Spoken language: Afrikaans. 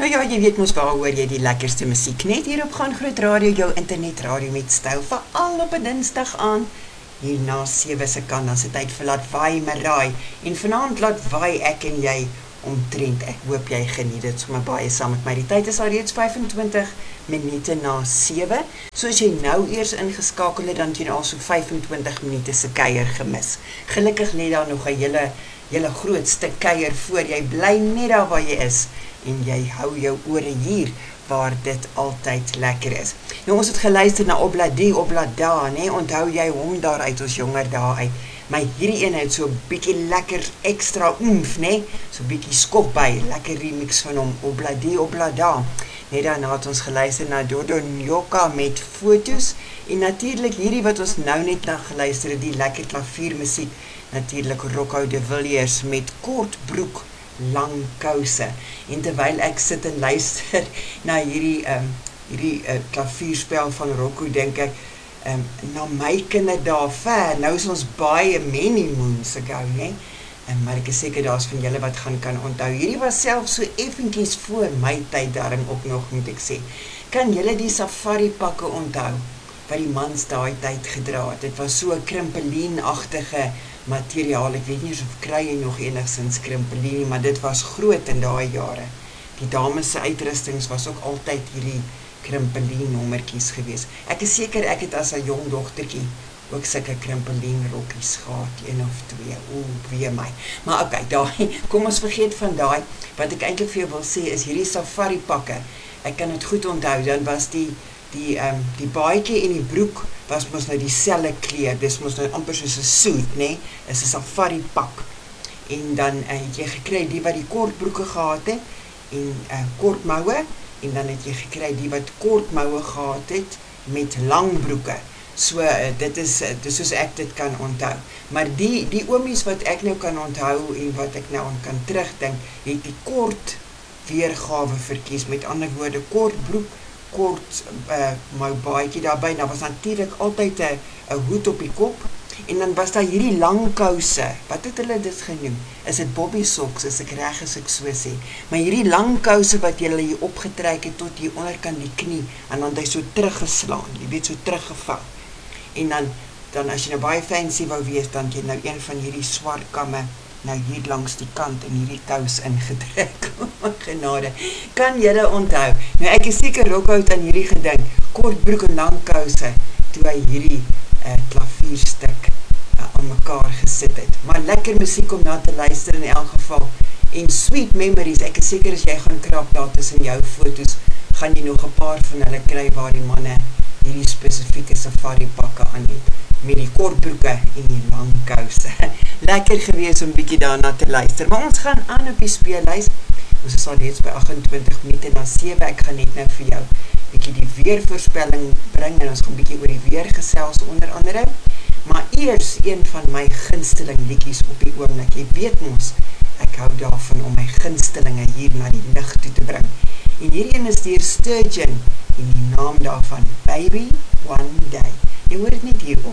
Nou ja, jy weet mos waaroor jy die lekkerste musiek net hier op Gaan Groot Radio, jou internetradio met styl, veral op 'n Dinsdag aan. Hier na 7 se kant, dan se tyd vir laat waai maar raai. En vanaand laat waai ek en jy omtrent. Ek hoop jy geniet dit sommer baie saam met my. Die tyd is al reeds 25 minute na 7. So as jy nou eers ingeskakel het, dan het jy al so 25 minute se kuier gemis. Gelukkig net daar nog 'n hele groot stuk kuier voor. Jy bly net daar waar jy is en jy hou jou ore hier waar dit altyd lekker is. Nou ons het geluister na Obladi Oblada, nee, onthou jy hom daar uit ons jonger dae uit. Maar hierdie een het so 'n bietjie lekker ekstra oomf, nee, so 'n bietjie skop by, lekker remix van hom, Obladi Oblada. Net daarna het ons geluister na Dodo Nyoka met Fotos en natuurlik hierdie wat ons nou net na geluister het, die lekker klaviermusiek, natuurlik Rocco de Villiers met Kort broek, lang kouse. En terwyl ek sit en luister na hierdie klavierspel van Rocco, dink ek na my kinderdae ver, nou is ons baie many moons ago, nee? Maar ek is seker daar's van julle wat kan onthou. Hierdie was self so effentjies voor my tyd daarom ook nog, moet ek sê. Kan julle die safari pakke onthou wat die mans daai tyd gedra het? Dit was so 'n krimpelien-agtige materiaal. Ek weet nie of kry jy nog enigsins krimpelien, maar dit was groot in daai jare. Die dames se uitrustings was ook altyd hierdie krimpelien nommertjies gewees. Ek is seker ek het as 'n jong dogtertjie ook sulke krimpelien rokkies gehad, 1 of 2, wee my. Maar okay, kom ons vergeet van daai. Wat ek eintlik vir jou wil sê is hierdie safari pakke. Ek kan dit goed onthou, dan was die baadjie en die broek was mos nou dieselfde kleur, dis mos nou amper soos 'n suit, nee, is 'n safari pak. En dan het jy gekry die wat die kort broeke gehad het en kort moue, en dan het jy gekry die wat kort moue gehad het met lang broeke. So dit is soos ek dit kan onthou. Maar die oomies wat ek nou kan onthou en wat ek nou aan kan terugdink, het die kort weergawe verkies. Met ander woorde, kort broek, kort mou baadjie daarbey. Nou was natuurlik altyd 'n hoed op die kop. En dan was daar hierdie lang kouse. Wat het hulle dit genoem? Is dit bobby socks, as ek reg as ek so sê. Maar hierdie lang kouse wat jy hier opgetrek het tot hier onderkant die knie, en dan het hy so teruggeslaan, jy weet, so teruggevou. En dan as jy nou baie fancy wou wees, dan het jy nou een van hierdie swart kamme nou hier langs die kant in hierdie kous ingetrek. Genade. Kan julle onthou? Nou ek is seker Rocco het aan hierdie gedink, kort broek en lang kouse, toe hy hierdie klavierstuk aan mekaar gesit het. Maar lekker musiek om na te luister in elk geval. En sweet memories, ek is seker as jy gaan krap daar tussen jou foto's, gaan jy nog 'n paar van hulle kry waar die manne hierdie spesifieke safari pakke aan het, met die kortbroeke en die lang kouse. Lekker gewees om bietjie daarna te luister. Maar ons gaan aan op die speellys. Ons is al reeds by 28 minute na 7. Ek gaan net nou vir jou bietjie die weervoorspelling bring en ons gaan bietjie oor die weer gesels onder andere. Maar eers een van my gunsteling liedjies op die oomblik. Jy weet mos, ek hou daarvan om my gunstelinge hier na die lig toe te bring. En hierdie een is deur Sturgeon en die naam daarvan, Baby One Day. Jy hoor dit net hier op